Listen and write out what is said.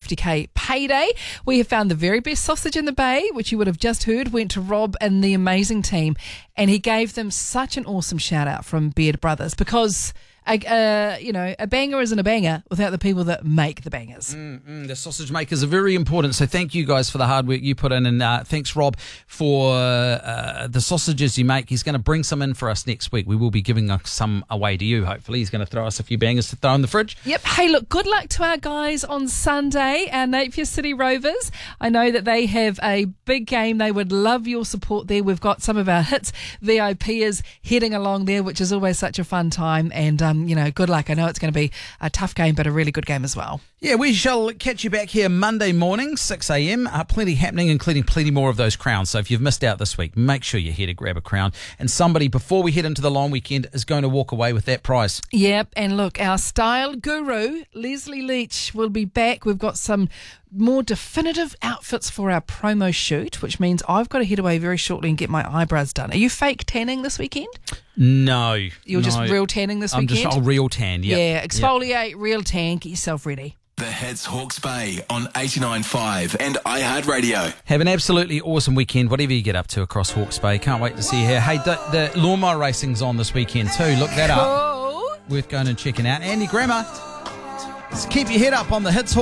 50k payday. We have found the very best sausage in the Bay, which you would have just heard, went to Rob and the amazing team, and he gave them such an awesome shout out from Beard Brothers, because a banger isn't a banger without the people that make the bangers. The sausage makers are very important, so thank you guys for the hard work you put in, and thanks Rob for the sausages you make. He's going to bring some in for us next week. We will be giving some away to you, hopefully. He's going to throw us a few bangers to throw in the fridge. Yep. Hey, look, good luck to our guys on Sunday, our Napier City Rovers. I know that they have a big game. They would love your support there. We've got some of our hits VIPers heading along there, which is always such a fun time, and good luck. I know it's going to be a tough game, but a really good game as well. Yeah, we shall catch you back here Monday morning, 6 a.m. Plenty happening, including plenty more of those crowns. So if you've missed out this week, make sure you're here to grab a crown. And somebody, before we head into the long weekend, is going to walk away with that prize. Yep, and look, our style guru, Leslie Leach, will be back. We've got some more definitive outfits for our promo shoot, which means I've got to head away very shortly and get my eyebrows done. Are you fake tanning this weekend? No. You're just real tanning this weekend? I'm just real tan, yeah. Exfoliate, real tan, get yourself ready. The Hits Hawke's Bay on 89.5 and iHeartRadio. Have an absolutely awesome weekend, whatever you get up to across Hawke's Bay. Can't wait to see you here. Hey, the lawnmower racing's on this weekend too. Look that up. Worth going and checking out. Andy Grammer, keep your head up on the Hits